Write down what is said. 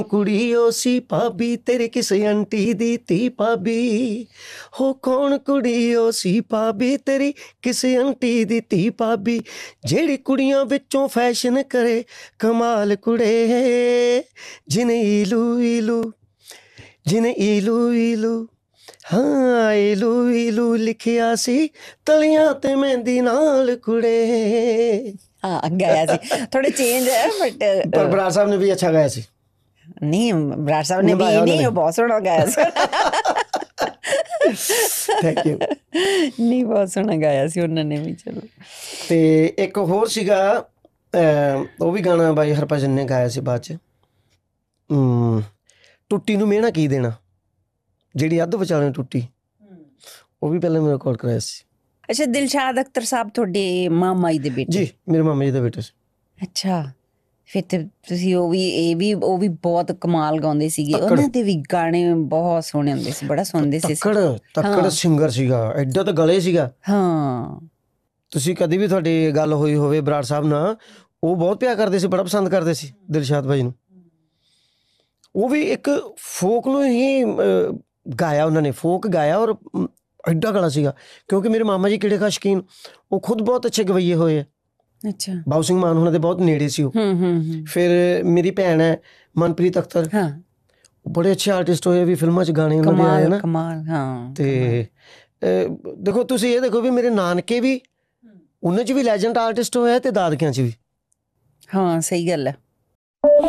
ਕੁੜੀ ਓ ਸੀ ਭਾਬੀ ਤੇਰੇ ਕਿਸੇ ਆਂਟੀ ਦੀ ਧੀ ਭਾਬੀ ਹੋ ਕੌਣ ਕੁੜੀ ਓ ਸੀ ਭਾਬੀ ਤੇਰੀ ਕਿਸੇ ਆਂਟੀ ਦੀ ਧੀ ਭਾਬੀ ਜਿਹੜੀ ਕੁੜੀਆਂ ਵਿੱਚੋਂ ਫੈਸ਼ਨ ਕਰੇ ਕਮਾਲ ਕੁੜੇ ਜਿਨੇ ਈਲੂ ਹਾਂ ਈਲੂ ਲਿਖਿਆ ਸੀ ਤਲੀਆਂ ਤੇ ਮਹਿੰਦੀ ਨਾਲ ਕੁੜੇ। ਹਾਂ ਗਾਇਆ ਸੀ, ਥੋੜੇ ਚੇਂਜ ਹੈ ਬਟ ਪਰ ਬਰਾੜ ਸਾਹਿਬ ਨੇ ਵੀ ਅੱਛਾ ਗਾਇਆ ਸੀ। ਨਹੀਂ ਬਰਾੜ ਸਾਹਿਬ ਨੇ ਵੀ ਨਿਭਾਇਆ ਨਹੀਂ, ਉਹਨਾਂ ਉਹ ਬਹੁਤ ਸੋਹਣਾ ਗਾਇਆ ਸੀ। Thank you. ਨਹੀਂ ਬਹੁਤ ਸੋਹਣਾ ਗਾਇਆ ਸੀ ਉਹਨਾਂ ਨੇ ਵੀ। ਚਲੋ ਤੇ ਇੱਕ ਹੋਰ ਸੀਗਾ ਉਹ ਵੀ ਗਾਣਾ ਬਾਈ ਹਰਭਜਨ ਨੇ ਗਾਇਆ ਸੀ ਬਾਅਦ 'ਚ, ਟੁੱਟੀ ਨੂੰ ਮਿਹਣਾ ਕੀ ਦੇਣਾ, ਜਿਹੜੀ ਅੱਧ ਵਿਚਾਲੇ ਟੁੱਟੀ, ਉਹ ਵੀ ਪਹਿਲਾਂ ਮੈਂ ਰਿਕਾਰਡ ਕਰਾਇਆ ਸੀ। ਅੱਛਾ, ਦਿਲਸ਼ਾਦ ਅਖਤਰ ਸਾਹਿਬ ਤੁਹਾਡੇ ਮਾਮਾ ਜੀ ਦੇ ਬੇਟੇ? ਜੀ ਮੇਰੇ ਮਾਮਾ ਜੀ ਦਾ ਬੇਟਾ ਸੀ। ਅੱਛਾ, ਫਿਰ ਤੇ ਤੁਸੀਂ ਉਹ ਵੀ ਬਹੁਤ ਕਮਾਲ ਗਾਉਂਦੇ ਸੀਗੇ। ਉਹਨਾਂ ਦੇ ਵੀ ਗਾਣੇ ਬਹੁਤ ਸੋਹਣੇ ਹੁੰਦੇ ਸੀ, ਬੜਾ ਸੁਣਦੇ ਸੀ। ਤੱਕੜ ਸਿੰਗਰ ਸੀਗਾ, ਐਡਾ ਤਾਂ ਗਲੇ ਸੀਗਾ। ਹਾਂ, ਤੁਸੀਂ ਕਦੀ ਵੀ ਤੁਹਾਡੀ ਗੱਲ ਹੋਈ ਹੋਵੇ ਬਰਾੜ ਸਾਹਿਬ ਨਾਲ, ਉਹ ਬਹੁਤ ਪਿਆਰ ਕਰਦੇ ਸੀ, ਬੜਾ ਪਸੰਦ ਕਰਦੇ ਸੀ ਦਿਲਸ਼ਾਦ ਭਾਈ ਨੂੰ। ਉਹ ਵੀ ਇੱਕ ਫੋਕ ਨੂੰ ਹੀ ਗਾਇਆ ਉਹਨਾਂ ਨੇ, ਫੋਕ ਗਾਇਆ ਔਰ ਐਡਾ ਗਲਾ ਸੀਗਾ। ਕਿਉਂਕਿ ਮੇਰੇ ਮਾਮਾ ਜੀ ਕੀੜੇ ਕਾ ਸ਼ੌਕੀਨ, ਉਹ ਖੁਦ ਬਹੁਤ ਅੱਛੇ ਗਵਈਏ ਹੋਏ ਆ। ਅੱਛਾ, ਬਾਬੂ ਸਿੰਘ ਮਾਨ ਉਹਨਾਂ ਦੇ ਬਹੁਤ ਨੇੜੇ ਸੀ ਉਹ। ਫਿਰ ਮੇਰੀ ਭੈਣ ਹੈ ਮਨਪ੍ਰੀਤ ਅਖਤਰ, ਬੜੇ ਅੱਛੇ ਆਰਟਿਸਟ ਹੋਏ ਵੀ, ਫਿਲਮਾਂ 'ਚ ਗਾਣੇ ਉਹਨਾਂ ਦੇ ਆਏ ਨਾ ਕਮਾਲ। ਹਾਂ, ਤੇ ਦੇਖੋ ਤੁਸੀਂ ਇਹ ਦੇਖੋ ਵੀ ਮੇਰੇ ਨਾਨਕੇ ਵੀ ਉਹਨਾਂ 'ਚ ਵੀ ਲੈਜੈਂਡ ਆਰਟਿਸਟ ਹੋਇਆ ਤੇ ਦਾਦਕਿਆਂ 'ਚ ਵੀ। ਹਾਂ ਸਹੀ ਗੱਲ ਹੈ।